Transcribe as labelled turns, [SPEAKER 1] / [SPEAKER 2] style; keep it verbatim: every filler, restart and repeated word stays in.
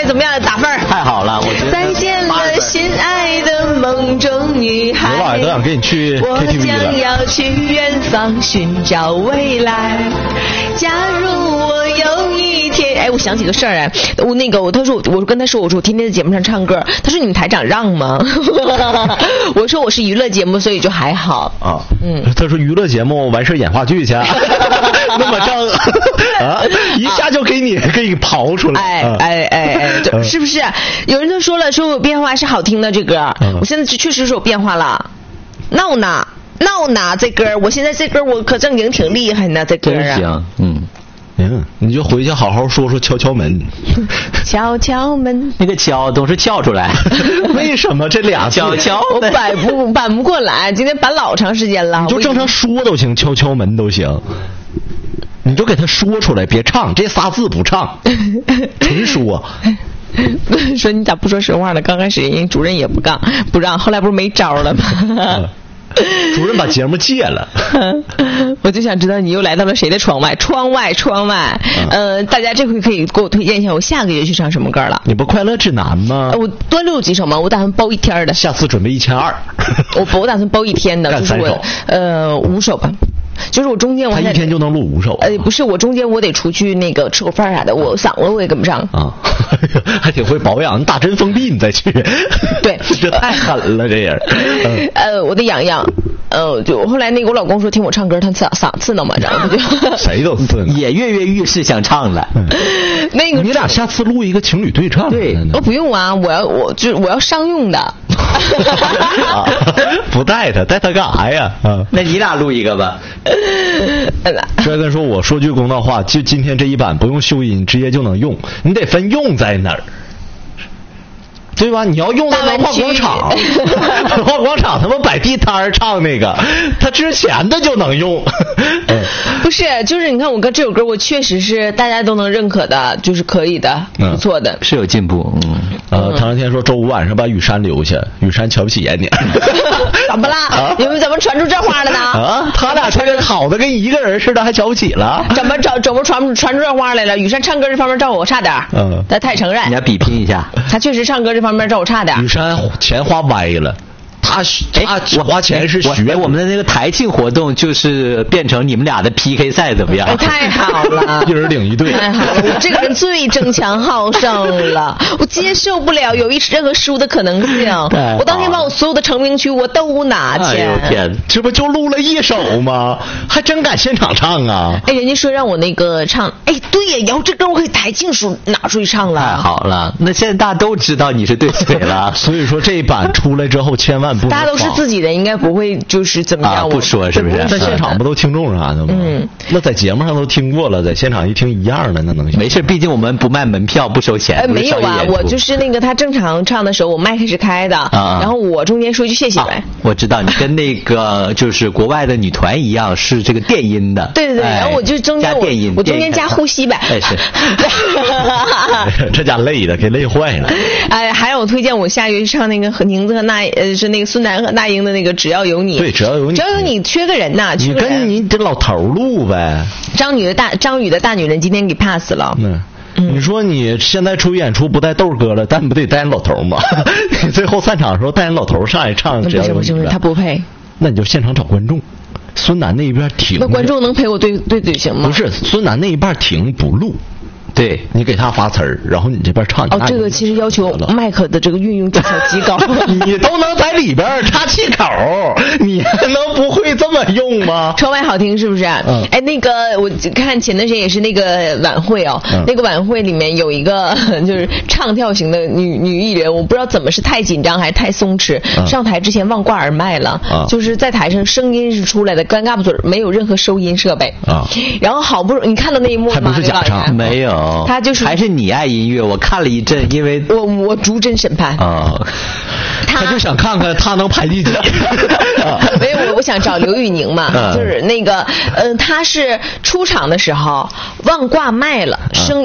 [SPEAKER 1] 怎么样？打分
[SPEAKER 2] 太好了，我觉得
[SPEAKER 1] 再见了，心爱的梦中女孩。
[SPEAKER 3] 刘老师都想跟你去 K T V 了。
[SPEAKER 1] 我将要去远方寻找未来。假如我有一天，哎，我想起个事儿哎，我那个我他说我跟他说我说我天天在节目上唱歌，他说你们台长让吗？我说我是娱乐节目，所以就还好
[SPEAKER 3] 啊。嗯，他说娱乐节目完事演话剧去，那么正啊，一下就给你给你刨出来。
[SPEAKER 1] 哎哎哎哎，是不是？有人都说了，说我变化是好听的这歌，我现在确实是有变化了。闹呢闹呢，这歌我现在这歌我可正经挺厉害呢，这歌啊。
[SPEAKER 2] 真行，嗯。
[SPEAKER 3] 嗯，你就回去好好说说敲敲门，
[SPEAKER 1] 敲敲门，
[SPEAKER 2] 那个敲都是敲出来，
[SPEAKER 3] 为什么这俩
[SPEAKER 2] 敲敲？
[SPEAKER 1] 我摆不摆不过来，今天摆老长时间了。
[SPEAKER 3] 你就正常说都行，敲敲门都行，你就给他说出来，别唱，这仨字不唱，纯说。
[SPEAKER 1] 说你咋不说实话呢？刚开始人家主任也不干不让，后来不是没招了吗？
[SPEAKER 3] 嗯主任把节目戒了。
[SPEAKER 1] 我就想知道你又来到了谁的窗外？窗外，窗外。呃，大家这回可以给我推荐一下，我下个月去唱什么歌了？
[SPEAKER 3] 你不快乐指南吗？
[SPEAKER 1] 呃、我多录几首吗？我打算包一天的。
[SPEAKER 3] 下次准备一千二。
[SPEAKER 1] 我不，我打算包一天的，就是我呃五首吧。就是我中间我
[SPEAKER 3] 他一天就能录五首。
[SPEAKER 1] 呃，不是，我中间我得出去那个吃口饭啥的，我嗓子我也跟不上
[SPEAKER 3] 啊。还挺会保养，你打针封闭你再去。
[SPEAKER 1] 对，
[SPEAKER 3] 这太狠了，这人。
[SPEAKER 1] 嗯、呃，我得养养。呃，就后来那个我老公说听我唱歌他嗓嗓刺挠嘛，然后就
[SPEAKER 3] 谁都刺
[SPEAKER 2] 也跃跃欲试想唱了。
[SPEAKER 3] 嗯、
[SPEAKER 1] 那个
[SPEAKER 3] 你俩下次录一个情侣对唱。
[SPEAKER 2] 对，
[SPEAKER 1] 我不用啊，我要我就我要商用的。
[SPEAKER 3] 啊、不带他，带他干啥呀？啊，
[SPEAKER 2] 那你俩录一个吧。
[SPEAKER 3] 这跟说我说句公道话，就今天这一版不用修音，直接就能用，你得分用在哪儿。对吧？你要用在文化广场，文化广场他们摆地摊唱那个，他之前的就能用。
[SPEAKER 1] 不是，就是你看我跟这首歌，我确实是大家都能认可的，就是可以的，
[SPEAKER 3] 嗯、
[SPEAKER 1] 不错的，
[SPEAKER 2] 是有进步。嗯，
[SPEAKER 3] 呃，唐朝天说周五晚上把雨山留下，雨山瞧不起人你。
[SPEAKER 1] 怎么啦？啊、你们怎么传出这话了呢？
[SPEAKER 3] 啊，他俩唱歌好的跟一个人似的，还瞧不起了？
[SPEAKER 1] 怎么怎怎么传传出这话来了？雨山唱歌这方面照我差点，嗯，他他也承认。
[SPEAKER 2] 你要比拼一下，
[SPEAKER 1] 他确实唱歌这方面照我差点。
[SPEAKER 3] 雨山钱花歪了。他他花钱是学
[SPEAKER 2] 我们的那个台庆活动，就是变成你们俩的 P K 赛，怎么样？
[SPEAKER 1] 太好了，
[SPEAKER 3] 一人领一队。
[SPEAKER 1] 太好了，我这个人最争强好胜了，我接受不了有一任何输的可能性。我当天把我所有的成名曲我都拿去。
[SPEAKER 3] 哎呦天，这不就录了一首吗？还真敢现场唱啊！
[SPEAKER 1] 哎，人家说让我那个唱，哎，对呀，以后这歌我可以台庆时拿出去唱了。
[SPEAKER 2] 太好了，那现在大家都知道你是对嘴了，
[SPEAKER 3] 所以说这一版出来之后千万。
[SPEAKER 1] 大家都是自己人，应该不会就是怎么样、
[SPEAKER 2] 啊、不说是不是？
[SPEAKER 3] 在现场不都听众啥的吗？嗯，那在节目上都听过了，在现场一听一样的，那能行？
[SPEAKER 2] 没事，毕竟我们不卖门票，不收钱。
[SPEAKER 1] 哎，没有啊，我就是那个他正常唱的时候，我麦开是开的，啊、然后我中间说一句谢谢呗、啊。
[SPEAKER 2] 我知道你跟那个就是国外的女团一样，是这个电音的。
[SPEAKER 1] 对对对，哎、然后我就中间
[SPEAKER 2] 加电音，
[SPEAKER 1] 我中间加呼吸呗。
[SPEAKER 2] 哎是，
[SPEAKER 3] 这家累的给累坏了。
[SPEAKER 1] 哎，还有我推荐我下月唱那个宁子和那呃是那个孙楠和那英的那个只要有你。
[SPEAKER 3] 对，只要有你，
[SPEAKER 1] 只要有你，缺个人呐。
[SPEAKER 3] 你跟你这老头录呗。
[SPEAKER 1] 张宇的大张宇的大女人今天给 pass 了。
[SPEAKER 3] 嗯。你说你现在出演出不带豆哥了，但你不得带人老头吗？你最后散场的时候带人老头上来唱，只要有你。
[SPEAKER 1] 不是不是，他不配。
[SPEAKER 3] 那你就现场找观众。孙楠那一边停。
[SPEAKER 1] 那观众能陪我对对嘴行吗？
[SPEAKER 3] 不是，孙楠那一半停不录。对，你给他发词儿，然后你这边唱。
[SPEAKER 1] 哦，这个其实要求麦克的这个运用技巧极高。
[SPEAKER 3] 你都能在里边插气口，你还能不会这么用吗？
[SPEAKER 1] 窗外好听是不是？嗯。哎，那个我看前段时间也是那个晚会哦，嗯、那个晚会里面有一个就是唱跳型的女女艺人，我不知道怎么是太紧张还是太松弛，嗯、上台之前忘挂耳麦了，嗯、就是在台上声音是出来的，尴尬不嘴，没有任何收音设备啊。然后好不容易你看到那一幕吗？
[SPEAKER 3] 还不是假唱，
[SPEAKER 2] 没有。
[SPEAKER 1] 他就是
[SPEAKER 2] 还是你爱音乐，我看了一阵，因为
[SPEAKER 1] 我我逐帧审判
[SPEAKER 3] 啊，他就想看看他能排第几。
[SPEAKER 1] 没有，我我想找刘宇宁嘛，就是那个，嗯、呃，他是出场的时候忘挂麦了，声。